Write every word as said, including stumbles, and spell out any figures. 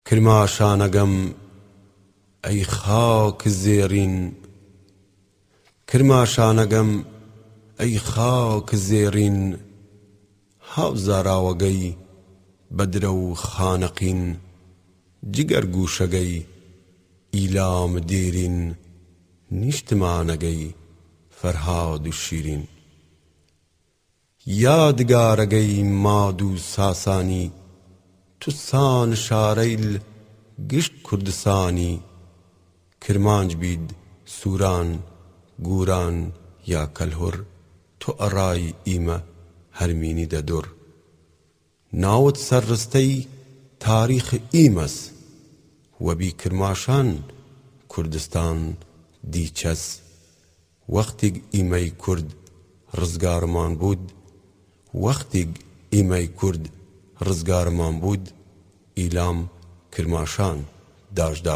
کرماشانەگەم ئەی خاک زێڕین، کرماشانەگەم ئەی خاک زێڕین، هاوزاراوەگەی بەدرە و خانەقین، جگەر گوشەگەی ئیلام دێرین، نیشتمانەگەی فەرهاد و شیرین. یادگارەگەی ماد و ساسانی، توسان شارەیل گشت کوردستانی، کرمانج بید سووران گوران یا کەلهوڕ، تۆ ئەڕای ئیمە هەرمینی دەدوڕ. ناوت سەرڕستەی تاریخ ئیمەس، وەبی کرماشان کوردستان دیچەس. وەختێک ئیمەی کورد ڕزگارمان بود، وەختێک ئیمەی کورد ڕزگارمان بود، ئیلام کرماشان داژدا